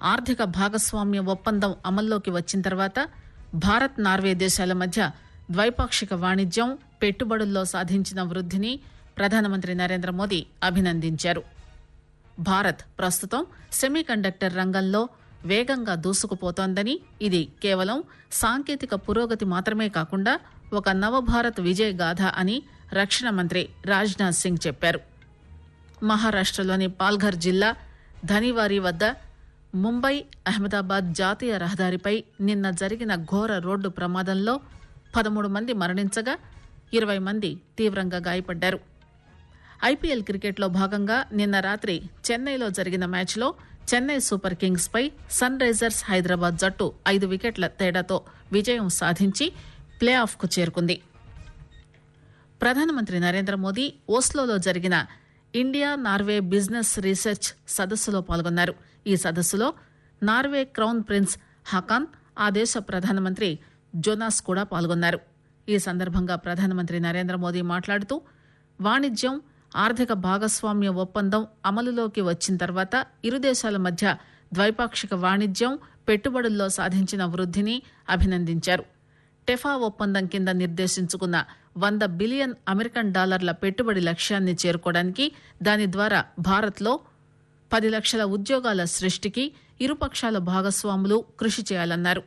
ఆర్థిక భాగస్వామ్య ఒప్పందం అమల్లోకి వచ్చిన తర్వాత భారత్ నార్వే దేశాల మధ్య ద్వైపాక్షిక వాణిజ్యం, పెట్టుబడుల్లో సాధించిన వృద్ధిని ప్రధానమంత్రి నరేంద్ర మోదీ అభినందించారు. భారత్ ప్రస్తుతం సెమీకండక్టర్ రంగంలో వేగంగా దూసుకుపోతోందని, ఇది కేవలం సాంకేతిక పురోగతి మాత్రమే కాకుండా ఒక నవభారత్ విజయ్ గాథ అని రక్షణ మంత్రి రాజ్నాథ్ సింగ్ చెప్పారు. మహారాష్టలోని పాల్ఘర్ జిల్లా ధనివారి వద్ద ముంబై అహ్మదాబాద్ జాతీయ రహదారిపై నిన్న జరిగిన ఘోర రోడ్డు ప్రమాదంలో 13 మంది మరణించగా 20 మంది తీవ్రంగా గాయపడ్డారు. ఐపీఎల్ క్రికెట్లో భాగంగా నిన్న రాత్రి చెన్నైలో జరిగిన మ్యాచ్లో చెన్నై సూపర్ కింగ్స్ పై సన్ రైజర్స్ హైదరాబాద్ జట్టు 5 వికెట్ల తేడాతో విజయం సాధించి ప్లే ఆఫ్ కు చేరుకుంది. ప్రధానమంత్రి నరేంద్ర మోదీ ఓస్లోలో జరిగిన ఇండియా నార్వే బిజినెస్ రీసెర్చ్ సదస్సులో పాల్గొన్నారు. ఈ సదస్సులో నార్వే క్రౌన్ ప్రిన్స్ హాకాన్, ఆ దేశ ప్రధానమంత్రి జోనాస్ కూడా పాల్గొన్నారు. ఈ సందర్భంగా ప్రధానమంత్రి నరేంద్ర మోదీ మాట్లాడుతూ వాణిజ్యం, ఆర్థిక భాగస్వామ్య ఒప్పందం అమలులోకి వచ్చిన తర్వాత ఇరు దేశాల మధ్య ద్వైపాక్షిక వాణిజ్యం, పెట్టుబడుల్లో సాధించిన వృద్ధిని అభినందించారు. టెఫా ఒప్పందం కింద నిర్దేశించుకున్న $100 బిలియన్ అమెరికన్ డాలర్ల పెట్టుబడి లక్ష్యాన్ని చేరుకోవడానికి, దాని ద్వారా భారత్లో 10 లక్షల ఉద్యోగాల సృష్టికి ఇరుపక్షాల భాగస్వాములు కృషి చేయాలన్నారు.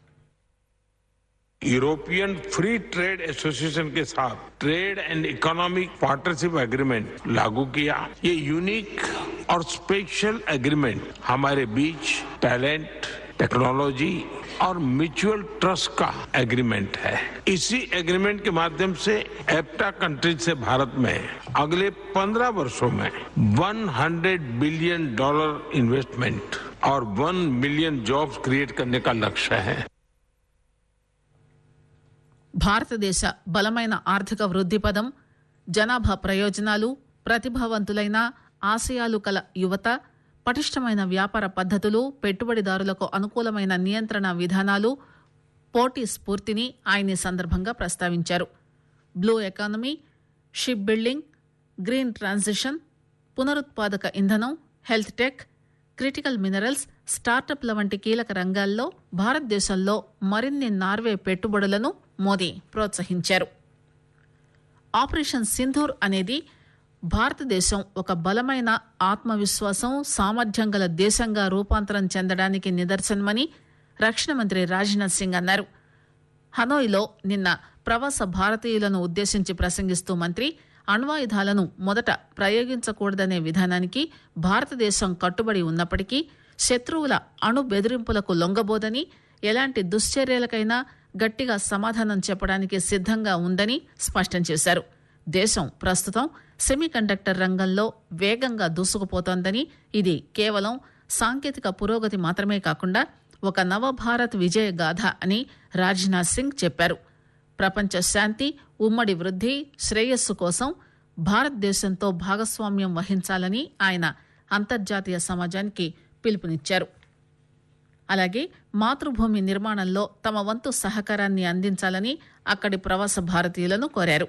यूरोपियन फ्री ट्रेड एसोसिएशन के साथ trade and economic partnership agreement लागू किया. ये यूनिक और स्पेशल एग्रीमेंट हमारे बीच टैलेंट, टेक्नोलॉजी और म्यूचुअल ट्रस्ट का एग्रीमेंट है. इसी एग्रीमेंट के माध्यम से एप्टा कंट्रीज से भारत में अगले 15 वर्षों में $100 बिलियन इन्वेस्टमेंट और 1 मिलियन जॉब्स क्रिएट करने का लक्ष्य है. భారతదేశ బలమైన ఆర్థిక వృద్ధి పదం, జనాభా ప్రయోజనాలు, ప్రతిభావంతులైన ఆశయాలు కల యువత, పటిష్టమైన వ్యాపార పద్ధతులు, పెట్టుబడిదారులకు అనుకూలమైన నియంత్రణ విధానాలు, పోటీ స్ఫూర్తిని ఆయన ఈ సందర్భంగా ప్రస్తావించారు. Blue economy, ship building, green transition, పునరుత్పాదక ఇంధనం, హెల్త్ టెక్, క్రిటికల్ మినరల్స్, స్టార్టప్ల వంటి కీలక రంగాల్లో భారతదేశంలో మరిన్ని నార్వే పెట్టుబడులను మోదీ ప్రోత్సహించారు. ఆపరేషన్ సింధూర్ అనేది భారతదేశం ఒక బలమైన ఆత్మవిశ్వాసం, సామర్థ్యం గల దేశంగా రూపాంతరం చెందడానికి నిదర్శనమని రక్షణ మంత్రి రాజ్నాథ్ సింగ్ అన్నారు. హనోయిలో నిన్న ప్రవాస భారతీయులను ఉద్దేశించి ప్రసంగిస్తూ మంత్రి అణ్వాయుధాలను మొదట ప్రయోగించకూడదనే విధానానికి భారతదేశం కట్టుబడి ఉన్నప్పటికీ శత్రువుల అణు బెదిరింపులకు లొంగబోదని, ఎలాంటి దుశ్చర్యలకైనా గట్టిగా సమాధానం చెప్పడానికి సిద్దంగా ఉందని స్పష్టం చేశారు. దేశం ప్రస్తుతం సెమీకండక్టర్ రంగంలో వేగంగా దూసుకుపోతోందని, ఇది కేవలం సాంకేతిక పురోగతి మాత్రమే కాకుండా ఒక నవభారత్ విజయ గాథ అని రాజ్నాథ్ సింగ్ చెప్పారు. ప్రపంచ శాంతి, ఉమ్మడి వృద్ధి, శ్రేయస్సు కోసం భారతదేశంతో భాగస్వామ్యం వహించాలని ఆయన అంతర్జాతీయ సమాజానికి పిలుపునిచ్చారు. అలాగే మాతృభూమి నిర్మాణంలో తమ వంతు సహకారాన్ని అందించాలని అక్కడి ప్రవాస భారతీయులను కోరారు.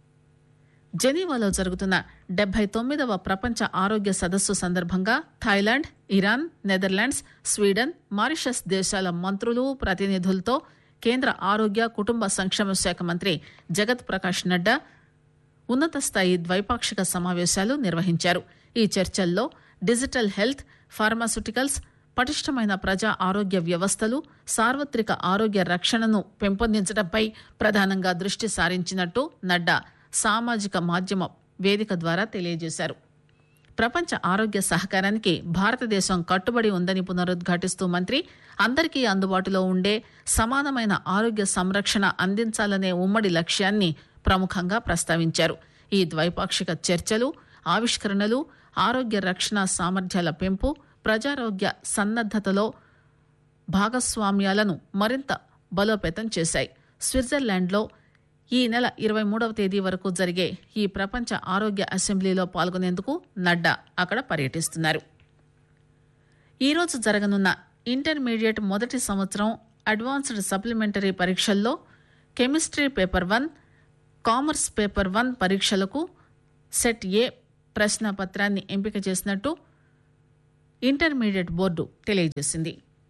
జెనీవాలో జరుగుతున్న 79వ ప్రపంచ ఆరోగ్య సదస్సు సందర్భంగా Thailand, Iran, Netherlands, Sweden, Mauritius దేశాల మంత్రులు, ప్రతినిధులతో కేంద్ర ఆరోగ్య కుటుంబ సంక్షేమ శాఖ మంత్రి జగత్ ప్రకాష్ నడ్డా ఉన్నత స్థాయి ద్వైపాక్షిక సమావేశాలు నిర్వహించారు. ఈ చర్చల్లో డిజిటల్ హెల్త్, ఫార్మాస్యూటికల్స్, పటిష్టమైన ప్రజా ఆరోగ్య వ్యవస్థలు, సార్వత్రిక ఆరోగ్య రక్షణను పెంపొందించడంపై ప్రధానంగా దృష్టి సారించినట్టు నడ్డా సామాజిక మాధ్యమ వేదిక ద్వారా తెలియజేశారు. ప్రపంచ ఆరోగ్య సహకారానికి భారతదేశం కట్టుబడి ఉందని పునరుద్ఘాటిస్తూ మంత్రి అందరికీ అందుబాటులో ఉండే సమానమైన ఆరోగ్య సంరక్షణ అందించాలనే ఉమ్మడి లక్ష్యాన్ని ప్రముఖంగా ప్రస్తావించారు. ఈ ద్వైపాక్షిక చర్చలు, ఆవిష్కరణలు ఆరోగ్య రక్షణ సామర్థ్యాల పెంపు, ప్రజారోగ్య సన్నద్దతలో భాగస్వామ్యాలను మరింత బలోపేతం చేశాయి. స్విట్జర్లాండ్లో ఈ నెల 23వ తేదీ వరకు జరిగే ఈ ప్రపంచ ఆరోగ్య అసెంబ్లీలో పాల్గొనేందుకు నడ్డా అక్కడ పర్యటిస్తున్నారు. ఈరోజు జరగనున్న ఇంటర్మీడియట్ మొదటి సంవత్సరం అడ్వాన్స్డ్ సప్లిమెంటరీ పరీక్షల్లో కెమిస్ట్రీ పేపర్ 1, కామర్స్ పేపర్ 1 పరీక్షలకు సెట్ ఏ ప్రశ్నపత్రాన్ని ఎంపిక చేసినట్టు ఇంటర్మీడియట్ బోర్డు తెలియజేసింది.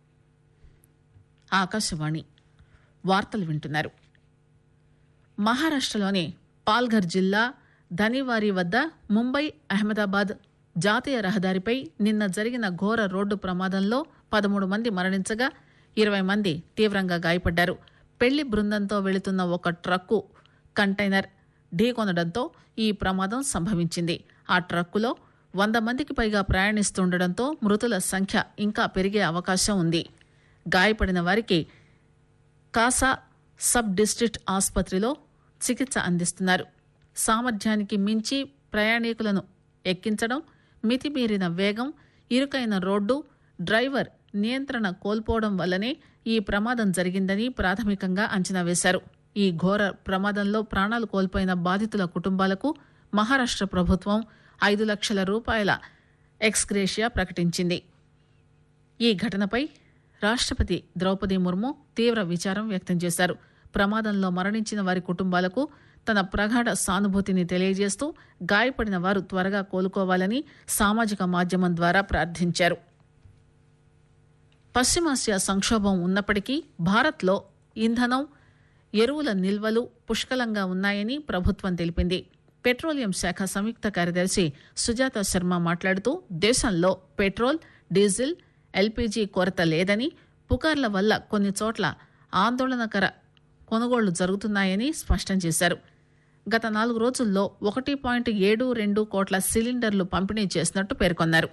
ఆకాశవాణి వార్తలు వింటున్నారు. మహారాష్ట్రలోని పాల్ఘర్ జిల్లా ధనివారి వద్ద ముంబై అహ్మదాబాద్ జాతీయ రహదారిపై నిన్న జరిగిన ఘోర రోడ్డు ప్రమాదంలో 13 మంది మరణించగా 20 మంది తీవ్రంగా గాయపడ్డారు. పెళ్లి బృందంతో వెళుతున్న ఒక ట్రక్కు కంటైనర్ ఢీకొనడంతో ఈ ప్రమాదం సంభవించింది. ఆ ట్రక్కులో 100 మందికి పైగా ప్రయాణిస్తుండటంతో మృతుల సంఖ్య ఇంకా పెరిగే అవకాశం ఉంది. గాయపడిన వారికి కాసా సబ్ డిస్ట్రిక్ట్ ఆసుపత్రిలో చికిత్స అందిస్తున్నారు. సామర్థ్యానికి మించి ప్రయాణికులను ఎక్కించడం, మితిమీరిన వేగం, ఇరుకైన రోడ్డు, డ్రైవర్ నియంత్రణ కోల్పోవడం వల్లనే ఈ ప్రమాదం జరిగిందని ప్రాథమికంగా అంచనా వేశారు. ఈ ఘోర ప్రమాదంలో ప్రాణాలు కోల్పోయిన బాధితుల కుటుంబాలకు మహారాష్ట్ర ప్రభుత్వం 5 లక్షల రూపాయల ఎక్స్గ్రేషియా ప్రకటించింది. ఈ ఘటనపై రాష్ట్రపతి ద్రౌపది ముర్ము తీవ్ర విచారం వ్యక్తం చేశారు. ప్రమాదంలో మరణించిన వారి కుటుంబాలకు తన ప్రగాఢ సానుభూతిని తెలియజేస్తూ గాయపడిన వారు త్వరగా కోలుకోవాలని సామాజిక మాధ్యమం ద్వారా ప్రార్థించారు. పశ్చిమాసియా సంక్షోభం ఉన్నప్పటికీ భారత్లో ఇంధనం, ఎరువుల నిల్వలు పుష్కలంగా ఉన్నాయని ప్రభుత్వం తెలిపింది. పెట్రోలియం శాఖ సంయుక్త కార్యదర్శి సుజాత శర్మ మాట్లాడుతూ దేశంలో పెట్రోల్, డీజిల్, ఎల్పీజీ కొరత లేదని, పుకార్ల వల్ల కొన్ని చోట్ల ఆందోళనకర కొనుగోళ్లు జరుగుతున్నాయని స్పష్టం చేశారు. గత 4 రోజుల్లో 1.72 కోట్ల సిలిండర్లు పంపిణీ చేసినట్టు పేర్కొన్నారు.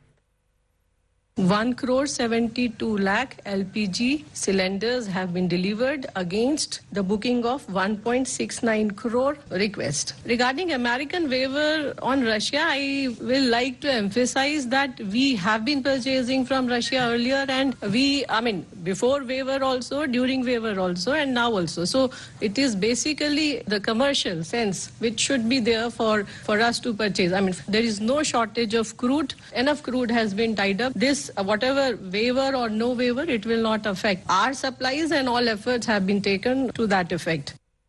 1,72 lakh LPG cylinders have been delivered against the booking of 1.69 crore request. Regarding American waiver on Russia, I will like to emphasize that we have been purchasing from Russia earlier, and before waiver also, during waiver also, and now also. So it is basically the commercial sense which should be there for us to purchase. There is no shortage of crude. Enough crude has been tied up. This whatever waiver or no waiver, it will not affect our supplies, and all efforts have been taken to that effect.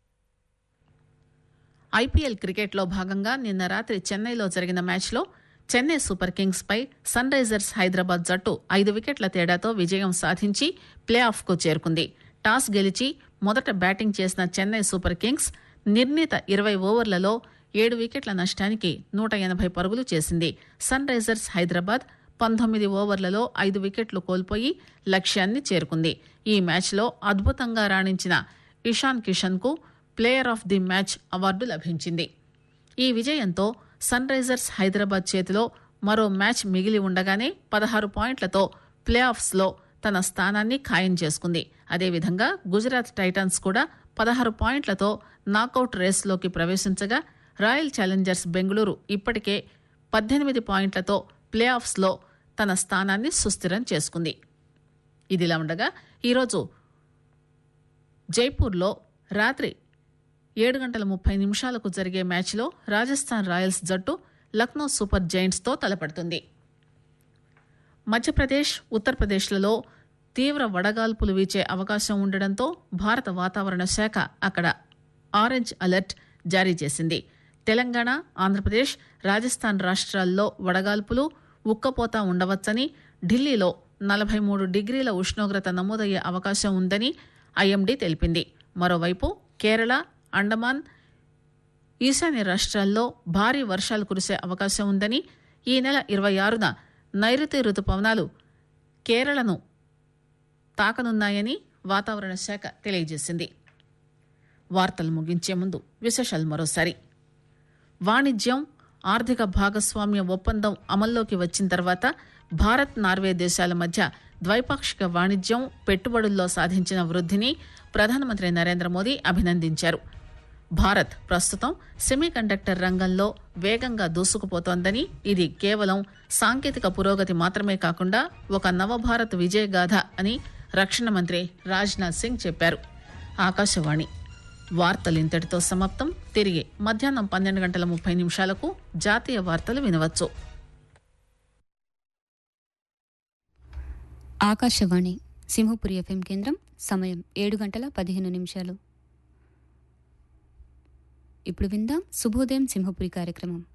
IPL క్రికెట్లో భాగంగా నిన్న రాత్రి చెన్నైలో జరిగిన మ్యాచ్లో Chennai super Kings పై sun Risers Hyderabad జట్టు 5 వికెట్ల తేడాతో విజయం సాధించి ప్లే ఆఫ్కు చేరుకుంది. టాస్ గెలిచి మొదట బ్యాటింగ్ చేసిన చెన్నై సూపర్ కింగ్స్ నిర్ణీత 20 ఓవర్లలో 7 వికెట్ల నష్టానికి 180 పరుగులు చేసింది. సన్ రైజర్స్ హైదరాబాద్ 19 ఓవర్లలో 5 వికెట్లు కోల్పోయి లక్ష్యాన్ని చేరుకుంది. ఈ మ్యాచ్లో అద్భుతంగా రాణించిన ఇషాన్ కిషన్ కు player of the match award లభించింది. ఈ విజయంతో సన్ రైజర్స్ హైదరాబాద్ చేతిలో మరో మ్యాచ్ మిగిలి ఉండగానే 16 పాయింట్లతో ప్లే ఆఫ్స్ లో తన స్థానాన్ని ఖాయం చేసుకుంది. అదేవిధంగా గుజరాత్ టైటన్స్ కూడా 16 పాయింట్లతో నాకౌట్ రేసులోకి ప్రవేశించగా రాయల్ ఛాలెంజర్స్ బెంగళూరు ఇప్పటికే 18 పాయింట్లతో ప్లే ఆఫ్స్ లో తన స్థానాన్ని సుస్థిరం చేసుకుంది. ఇదిలా ఉండగా ఈరోజు జైపూర్లో రాత్రి 7:30 జరిగే మ్యాచ్లో రాజస్థాన్ రాయల్స్ జట్టు లక్నో సూపర్ జైంట్స్తో తలపడుతుంది. మధ్యప్రదేశ్, ఉత్తరప్రదేశ్లలో తీవ్ర వడగాల్పులు వీచే అవకాశం ఉండడంతో భారత వాతావరణ శాఖ అక్కడ ఆరెంజ్ అలర్ట్ జారీ చేసింది. తెలంగాణ, ఆంధ్రప్రదేశ్, రాజస్థాన్ రాష్ట్రాల్లో వడగాల్పులు, ఉక్కపోత ఉండవచ్చని, ఢిల్లీలో 43 డిగ్రీల ఉష్ణోగ్రత నమోదయ్యే అవకాశం ఉందని ఐఎండీ తెలిపింది. మరోవైపు కేరళ, అండమాన్, ఈశాన్య రాష్ట్రాల్లో భారీ వర్షాలు కురిసే అవకాశం ఉందని, ఈ నెల 26న నైరుతి రుతుపవనాలు కేరళను తాకనున్నాయని వాతావరణ శాఖ తెలియజేసింది. వార్తలు ముగించే ముందు విశేషాలు మరోసారి. వాణిజ్యం, ఆర్థిక భాగస్వామ్య ఒప్పందం అమల్లోకి వచ్చిన తర్వాత భారత్, నార్వే దేశాల మధ్య ద్వైపాక్షిక వాణిజ్యం, పెట్టుబడుల్లో సాధించిన వృద్ధిని ప్రధానమంత్రి నరేంద్ర మోదీ అభినందించారు. భారత్ ప్రస్తుతం సెమీకండక్టర్ రంగంలో వేగంగా దూసుకుపోతోందని, ఇది కేవలం సాంకేతిక పురోగతి మాత్రమే కాకుండా ఒక నవభారత్ విజయగాథ అని రక్షణ మంత్రి రాజ్నాథ్ సింగ్ చెప్పారు. ఆకాశవాణి వార్తలు ఇంతటితో సమాప్తం. తిరిగి మధ్యాహ్నం 12:30 జాతీయ వార్తలు వినవచ్చు. ఆకాశవాణి సింహపురి ఎఫ్ఎం కేంద్రం. సమయం 7:15. ఇప్పుడు విందాం శుభోదయం సింహపురి కార్యక్రమం.